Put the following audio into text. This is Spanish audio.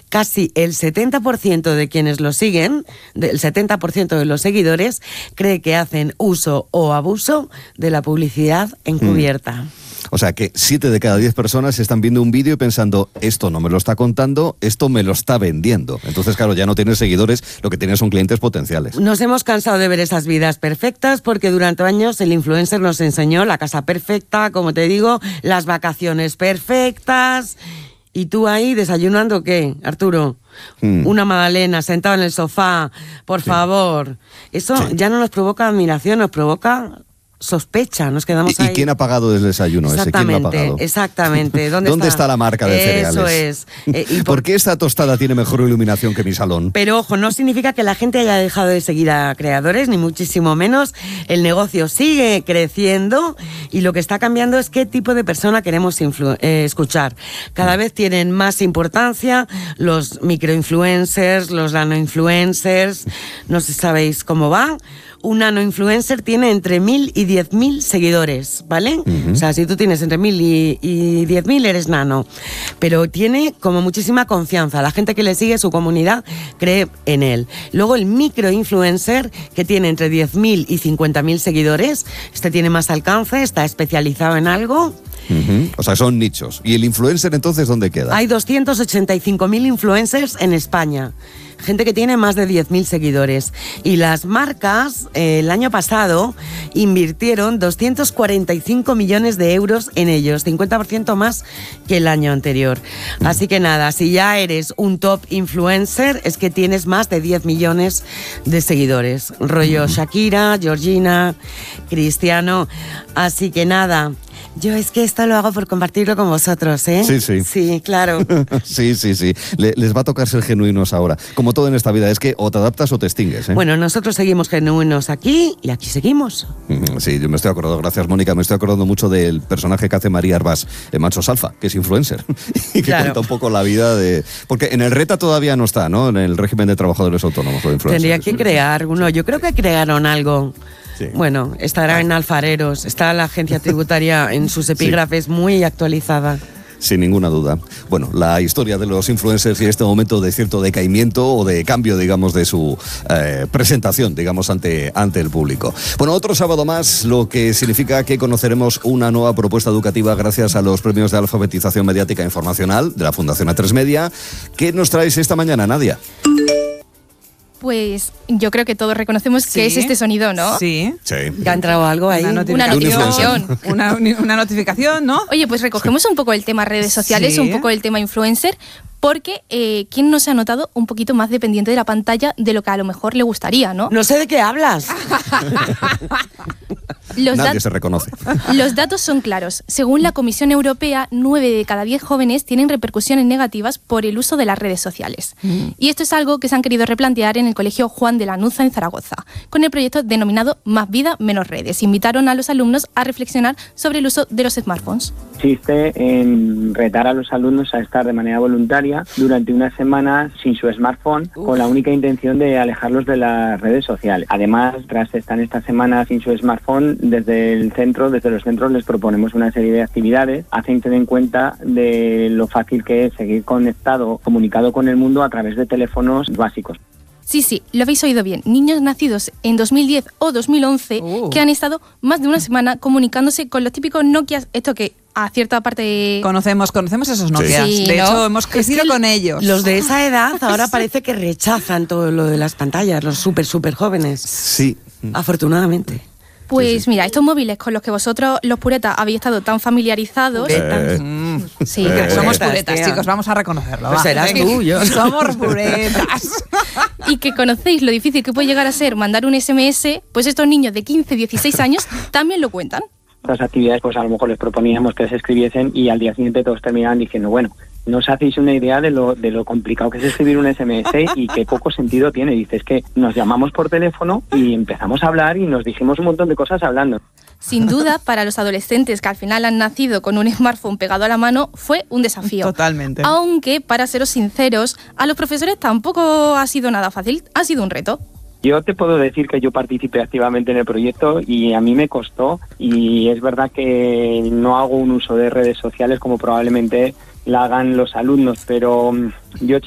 casi el 70% de quienes lo siguen, el 70% de los seguidores, cree que hacen uso o abuso de la publicidad encubierta. O sea que 7 de cada 10 personas están viendo un vídeo y pensando, esto no me lo está contando, esto me lo está vendiendo. Entonces, claro, ya no tienes seguidores, lo que tienes son clientes potenciales. Nos hemos cansado de ver esas vidas perfectas porque durante años el influencer nos enseñó la casa perfecta, como te digo, las vacaciones perfectas. ¿Y tú ahí desayunando qué, Arturo? Una magdalena sentado en el sofá, por favor. Eso ya no nos provoca admiración, nos provoca sospecha, nos quedamos ahí. ¿Y quién ha pagado el desayuno ese? ¿Quién lo ha pagado? Exactamente. ¿Dónde está la marca de cereales? Eso es. ¿Por qué esta tostada tiene mejor iluminación que mi salón? Pero ojo, no significa que la gente haya dejado de seguir a creadores, ni muchísimo menos. El negocio sigue creciendo y lo que está cambiando es qué tipo de persona queremos escuchar. Cada vez tienen más importancia los microinfluencers, los nanoinfluencers, no sé si sabéis cómo va. Un nanoinfluencer tiene entre 1.000 y 10.000 seguidores, ¿vale? O sea, si tú tienes entre 1.000 y 10.000 eres nano. Pero tiene como muchísima confianza. La gente que le sigue, su comunidad, cree en él. Luego el microinfluencer, que tiene entre 10.000 y 50.000 seguidores. Este tiene más alcance, está especializado en algo. O sea, son nichos. ¿Y el influencer entonces dónde queda? Hay 285.000 influencers en España. Gente que tiene más de 10.000 seguidores. Y las marcas, el año pasado, invirtieron 245 millones de euros en ellos, 50% más que el año anterior. Así que nada, si ya eres un top influencer, es que tienes más de 10 millones de seguidores. Rollo Shakira, Georgina, Cristiano. Así que nada, yo es que esto lo hago por compartirlo con vosotros, ¿eh? Sí. Sí, claro. Sí. Les va a tocar ser genuinos ahora. Como todo en esta vida, es que o te adaptas o te extingues, ¿eh? Bueno, nosotros seguimos genuinos aquí y aquí seguimos. Sí, yo me estoy acordando, gracias Mónica, me estoy acordando mucho del personaje que hace María Arbás en Machos Alfa, que es influencer y que cuenta un poco la vida de... Porque en el RETA todavía no está, ¿no? En el régimen de trabajadores autónomos o influencers. Tendría que crear uno, yo creo que crearon algo. Sí. Bueno, estará en Alfareros, está la agencia tributaria en sus epígrafes muy actualizada. Sin ninguna duda. Bueno, la historia de los influencers y este momento de cierto decaimiento o de cambio, digamos, de su presentación, digamos, ante el público. Bueno, otro sábado más, lo que significa que conoceremos una nueva propuesta educativa gracias a los premios de alfabetización mediática e informacional de la Fundación A3 Media. ¿Qué nos traéis esta mañana, Nadia? Pues yo creo que todos reconocemos que es este sonido, ¿no? Sí. ¿Ya ha entrado algo ahí? Una notificación. Una notificación, ¿no? Oye, pues recogemos un poco el tema redes sociales, un poco el tema influencer, porque ¿quién no se ha notado un poquito más dependiente de la pantalla de lo que a lo mejor le gustaría, ¿no? No sé de qué hablas. Nadie se reconoce. Los datos son claros. Según la Comisión Europea, 9 de cada 10 jóvenes tienen repercusiones negativas por el uso de las redes sociales. Y esto es algo que se han querido replantear en el Colegio Juan de Lanuza en Zaragoza, con el proyecto denominado Más vida, menos redes. Invitaron a los alumnos a reflexionar sobre el uso de los smartphones. Consiste en retar a los alumnos a estar de manera voluntaria durante una semana sin su smartphone, con la única intención de alejarlos de las redes sociales. Además, tras estar esta semana sin su smartphone, desde los centros les proponemos una serie de actividades, hacen tener en cuenta de lo fácil que es seguir conectado, comunicado con el mundo a través de teléfonos básicos. Sí, lo habéis oído bien. Niños nacidos en 2010 o 2011 que han estado más de una semana comunicándose con los típicos Nokia, esto que a cierta parte... Conocemos esos Nokia. Sí, de hecho, hemos crecido con ellos. Los de esa edad ahora parece que rechazan todo lo de las pantallas, los súper jóvenes. Sí. Afortunadamente. Pues mira, estos móviles con los que vosotros, los puretas, habéis estado tan familiarizados... Sí, somos puretas, chicos, vamos a reconocerlo. Pues serás tú, yo. Somos puretas. Y que conocéis lo difícil que puede llegar a ser mandar un SMS, pues estos niños de 15, 16 años también lo cuentan. Estas actividades, pues a lo mejor les proponíamos que se escribiesen y al día siguiente todos terminaban diciendo, bueno, no os hacéis una idea de lo complicado que es escribir un SMS y qué poco sentido tiene. Dices que nos llamamos por teléfono y empezamos a hablar y nos dijimos un montón de cosas hablando. Sin duda, para los adolescentes que al final han nacido con un smartphone pegado a la mano, fue un desafío. Totalmente. Aunque, para seros sinceros, a los profesores tampoco ha sido nada fácil, ha sido un reto. Yo te puedo decir que yo participé activamente en el proyecto y a mí me costó, y es verdad que no hago un uso de redes sociales como probablemente la hagan los alumnos, pero yo